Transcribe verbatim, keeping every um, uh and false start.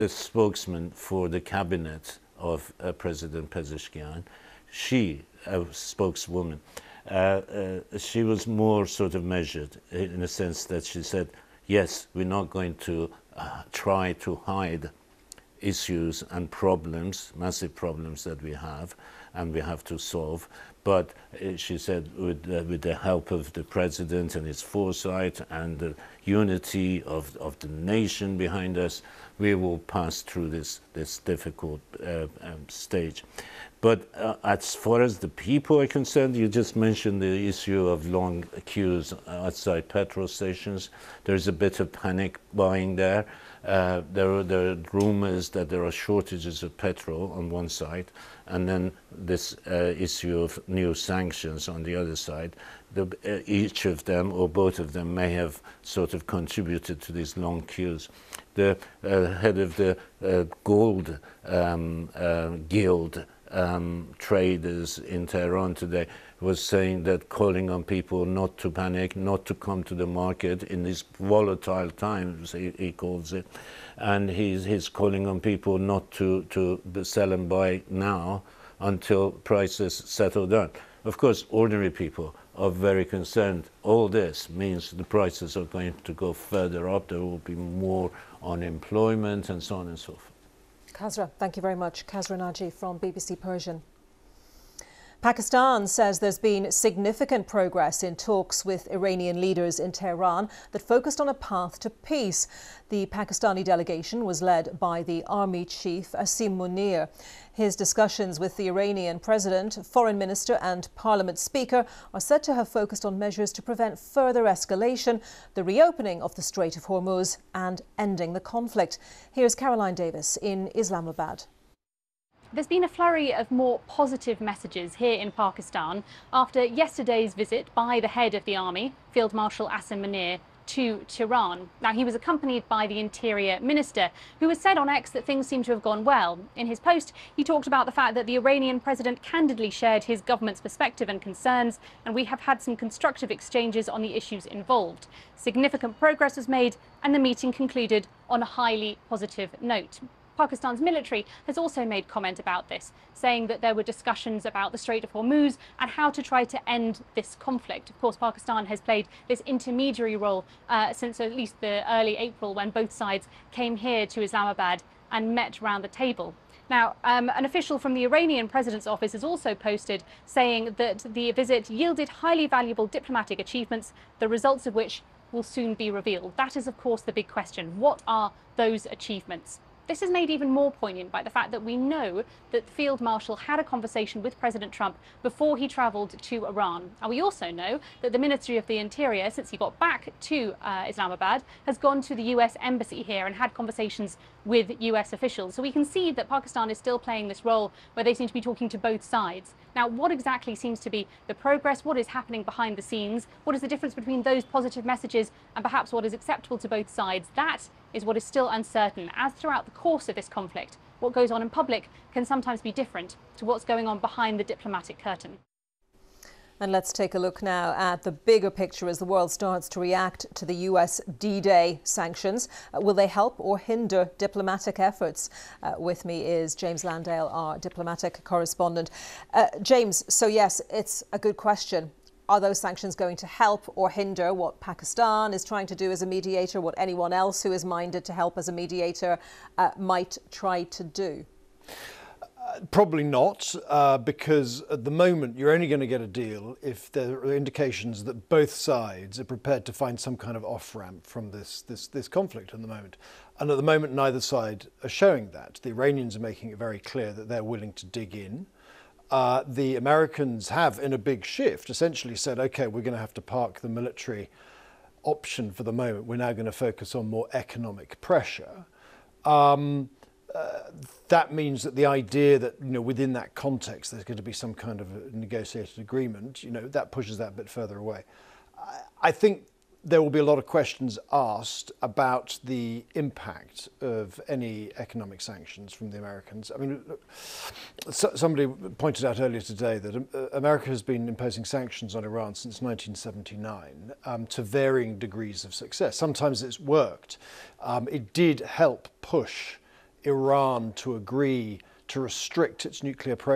the spokesman for the cabinet of uh, President Pezeshkian. She, a spokeswoman, uh, uh, she was more sort of measured in the sense that she said, yes, we're not going to uh, try to hide issues and problems, massive problems that we have and we have to solve. But uh, she said with, uh, with the help of the president and his foresight and the unity of, of the nation behind us, we will pass through this, this difficult uh, um, stage. But uh, as far as the people are concerned, you just mentioned the issue of long queues outside petrol stations. There's a bit of panic buying there. Uh, there, are, there are rumors that there are shortages of petrol on one side, and then this uh, issue of new sanctions on the other side. The, uh, each of them, or both of them, may have sort of contributed to these long queues. The uh, head of the uh, gold um, uh, guild um, traders in Tehran today was saying that, calling on people not to panic, not to come to the market in these volatile times, he, he calls it, and he's, he's calling on people not to, to sell and buy now until prices settle down. Of course, ordinary people are very concerned. All this means the prices are going to go further up, there will be more unemployment and so on and so forth. Kasra, thank you very much. Kasra Naji from B B C Persian. Pakistan says there's been significant progress in talks with Iranian leaders in Tehran that focused on a path to peace. The Pakistani delegation was led by the army chief Asim Munir. His discussions with the Iranian president, foreign minister and parliament speaker are said to have focused on measures to prevent further escalation, the reopening of the Strait of Hormuz and ending the conflict. Here's Caroline Davis in Islamabad. There's been a flurry of more positive messages here in Pakistan after yesterday's visit by the head of the army, Field Marshal Asim Munir, to Tehran. Now, he was accompanied by the Interior Minister, who has said on X that things seem to have gone well. In his post, he talked about the fact that the Iranian president candidly shared his government's perspective and concerns, and we have had some constructive exchanges on the issues involved. Significant progress was made, and the meeting concluded on a highly positive note. Pakistan's military has also made comment about this, saying that there were discussions about the Strait of Hormuz and how to try to end this conflict. Of course, Pakistan has played this intermediary role uh, since at least the early April, when both sides came here to Islamabad and met round the table. Now, um, an official from the Iranian president's office has also posted saying that the visit yielded highly valuable diplomatic achievements, the results of which will soon be revealed. That is, of course, the big question. What are those achievements? This is made even more poignant by the fact that we know that the Field Marshal had a conversation with President Trump before he travelled to Iran. And we also know that the Ministry of the Interior, since he got back to uh, Islamabad, has gone to the U S Embassy here and had conversations with U S officials. So we can see that Pakistan is still playing this role where they seem to be talking to both sides. Now, what exactly seems to be the progress? What is happening behind the scenes? What is the difference between those positive messages and perhaps what is acceptable to both sides? That is what is still uncertain, as throughout the course of this conflict, what goes on in public can sometimes be different to what's going on behind the diplomatic curtain. And let's take a look now at the bigger picture as the world starts to react to the U S D-Day sanctions. Uh, will they help or hinder diplomatic efforts? Uh, with me is James Landale, our diplomatic correspondent. Uh, James, so yes, it's a good question. Are those sanctions going to help or hinder what Pakistan is trying to do as a mediator, what anyone else who is minded to help as a mediator uh, might try to do? Uh, probably not, uh, because at the moment you're only going to get a deal if there are indications that both sides are prepared to find some kind of off-ramp from this, this, this conflict at the moment. And at the moment, neither side are showing that. The Iranians are making it very clear that they're willing to dig in. Uh, the Americans have, in a big shift, essentially said, OK, we're going to have to park the military option for the moment. We're now going to focus on more economic pressure. Um, uh, that means that the idea that, you know, within that context, there's going to be some kind of a negotiated agreement, you know, that pushes that a bit further away. I, I think there will be a lot of questions asked about the impact of any economic sanctions from the Americans. I mean, so, somebody pointed out earlier today that America has been imposing sanctions on Iran since nineteen seventy-nine um, to varying degrees of success. Sometimes it's worked. Um, it did help push Iran to agree to restrict its nuclear program